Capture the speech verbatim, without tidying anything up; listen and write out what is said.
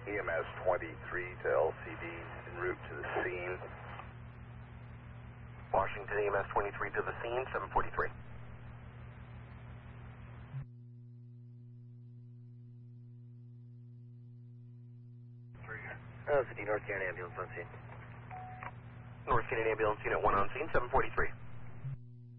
E M S twenty-three to L C D en route to the scene. Washington E M S twenty-three to the scene, seven forty-three. L C D North Canyon Ambulance on scene. North Canadian Ambulance Unit one on scene, seven forty-three.